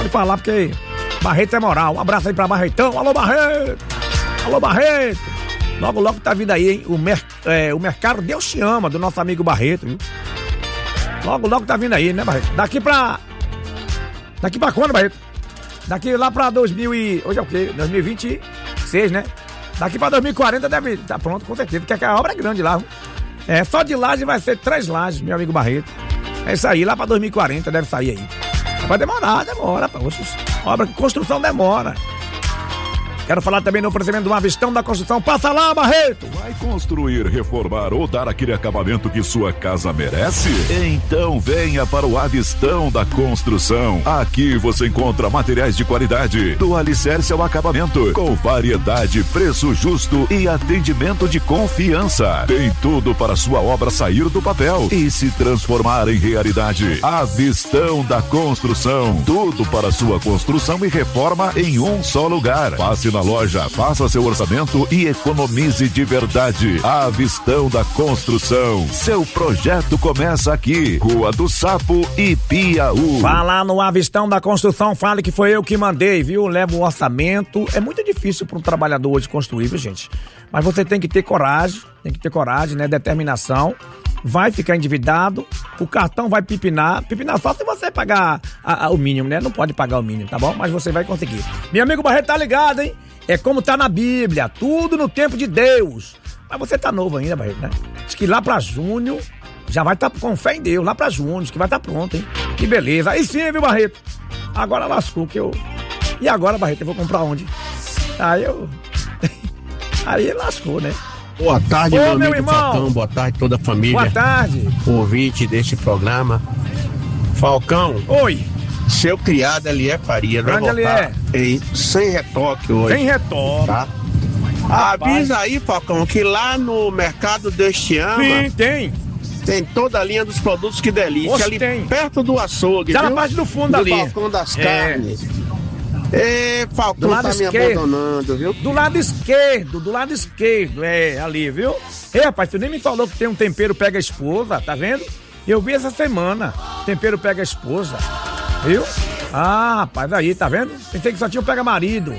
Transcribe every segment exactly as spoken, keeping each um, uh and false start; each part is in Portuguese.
Pode falar porque Barreto é moral. Um abraço aí pra Barretão. Alô, Barreto! Alô, Barreto! Logo, logo tá vindo aí, hein? O, mer é, o mercado Deus te ama, do nosso amigo Barreto, viu? Logo, logo tá vindo aí, né, Barreto? Daqui pra... Daqui pra quando, Barreto? Daqui lá pra dois mil e... Hoje é o quê? dois mil e vinte e seis, né? Daqui pra dois mil e quarenta deve estar tá pronto, com certeza, porque a obra é grande lá, viu? É, só de laje vai ser três lajes, meu amigo Barreto. É isso aí, lá pra dois mil e quarenta deve sair aí. Vai demorar, demora, pô. Obra de construção demora. Quero falar também no oferecimento do Avistão da Construção. Passa lá, Barreto! Vai construir, reformar ou dar aquele acabamento que sua casa merece? Então venha para o Avistão da Construção. Aqui você encontra materiais de qualidade, do alicerce ao acabamento, com variedade, preço justo e atendimento de confiança. Tem tudo para sua obra sair do papel e se transformar em realidade. Avistão da Construção. Tudo para sua construção e reforma em um só lugar. Passe na loja, faça seu orçamento e economize de verdade. Avistão da Construção. Seu projeto começa aqui. Rua do Sapo e Piauí. Vá lá no Avistão da Construção, fale que foi eu que mandei, viu? Leva o orçamento. É muito difícil para um trabalhador hoje construir, viu, gente? Mas você tem que ter coragem, tem que ter coragem, né? Determinação. Vai ficar endividado, o cartão vai pipinar. Pipinar só se você pagar a, a, o mínimo, né? Não pode pagar o mínimo, tá bom? Mas você vai conseguir. Meu amigo Barreto tá ligado, hein? É como tá na Bíblia, tudo no tempo de Deus. Mas você tá novo ainda, Barreto, né? Diz que lá pra junho já vai estar tá com fé em Deus, lá pra junho, diz que vai estar tá pronto, hein? Que beleza. Aí sim, viu, Barreto? Agora lascou que eu... E agora, Barreto, eu vou comprar onde? Aí eu... Aí lascou, né? Boa tarde, Ô, meu, meu amigo irmão. Falcão. Boa tarde, toda a família. Boa tarde. Ouvinte desse programa. Falcão. Oi. Seu criado Elié Faria. Grande Elié. Em, sem retoque hoje. Sem retoque. Tá? Avisa aí, Falcão, que lá no Mercado Deus te ama. Sim, tem. Tem toda a linha dos produtos Que Delícia. Oxe, ali tem. perto do açougue. Já viu? na parte do fundo do ali. Balcão das É. Carnes. Ê, Falcão, Do lado tá me esquerdo. abandonando, viu? Do lado esquerdo, do lado esquerdo, é, ali, viu? Ei, rapaz, tu nem me falou que tem um tempero pega a esposa, tá vendo? Eu vi essa semana, tempero pega a esposa, viu? Ah, rapaz, aí, tá vendo? Pensei que só tinha um pega marido.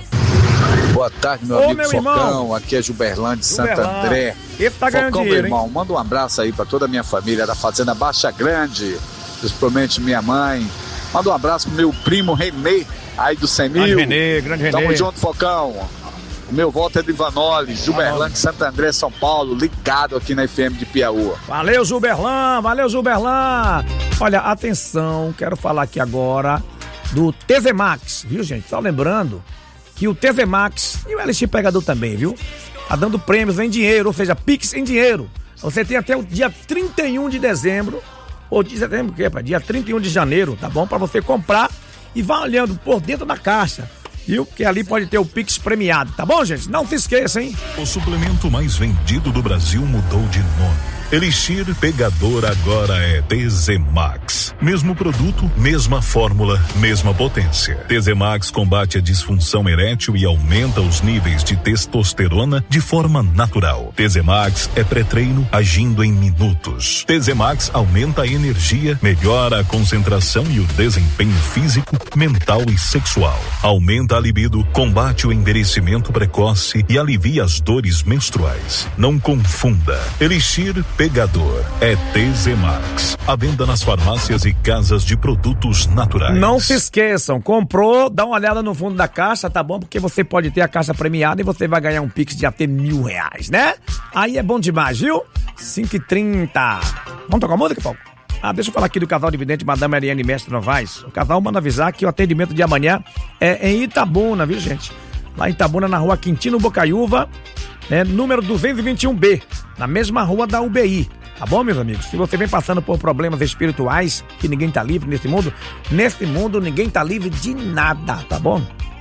Boa tarde, meu Ô, amigo meu Focão, irmão. aqui é Gilberlândia de Santo Gilberlândia. André. Esse tá ganhando Focão, meu dinheiro, irmão, manda um abraço aí pra toda a minha família da Fazenda Baixa Grande, principalmente minha mãe. Manda um abraço pro meu primo Renê, aí do cem mil. Grande Renê, grande Renê. Tamo junto, Focão. O meu voto é de Ivanoli, Gilberlândia de Santo André, São Paulo, ligado aqui na F M de Piauí. Valeu, Zuberlan, valeu, Zuberlan. Olha, atenção, quero falar aqui agora do T Z Max, viu, gente? Só lembrando que o T Z Max e o L X Pegador também, viu? Tá dando prêmios em dinheiro, ou seja, Pix em dinheiro. Você tem até o dia trinta e um de dezembro, ou de setembro, o quê, pai? Dia trinta e um de janeiro, tá bom? Pra você comprar e vá olhando por dentro da caixa, viu? Porque ali pode ter o Pix premiado, tá bom, gente? Não se esqueça, hein? O suplemento mais vendido do Brasil mudou de nome. Elixir Pegador agora é T Z Max. Mesmo produto, mesma fórmula, mesma potência. T Z Max combate a disfunção erétil e aumenta os níveis de testosterona de forma natural. T Z Max é pré-treino agindo em minutos. T Z Max aumenta a energia, melhora a concentração e o desempenho físico, mental e sexual. Aumenta a libido, combate o envelhecimento precoce e alivia as dores menstruais. Não confunda. Elixir Pegador é T Z Max. A venda nas farmácias e casas de produtos naturais. Não se esqueçam, comprou, dá uma olhada no fundo da caixa, tá bom? Porque você pode ter a caixa premiada e você vai ganhar um Pix de até mil reais, né? Aí é bom demais, viu? cinco e trinta. Vamos tocar música, Paulo? Ah, deixa eu falar aqui do casal de vidente Madame Ariane Mestre Novaes. O casal manda avisar que o atendimento de amanhã é em Itabuna, viu, gente? Lá em Itabuna, na rua Quintino Bocaiúva, né, número duzentos e vinte e um B, na mesma rua da U B I. Tá bom, meus amigos? Se você vem passando por problemas espirituais, que ninguém tá livre nesse mundo, nesse mundo ninguém tá livre de nada, tá bom?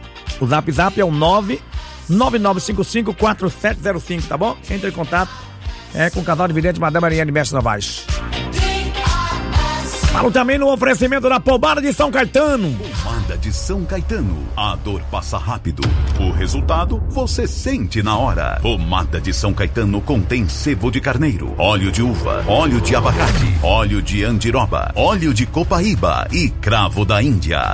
O zap zap é o nove nove nove cinco cinco quatro sete zero cinco, tá bom? Entre em contato é, com o casal de vidente Madame Ariane Mestre Novaes. Falo também no oferecimento da Pomada de São Caetano. Pomada de São Caetano. A dor passa rápido. O resultado você sente na hora. Pomada de São Caetano contém sebo de carneiro, óleo de uva, óleo de abacate, óleo de andiroba, óleo de copaíba e cravo da Índia.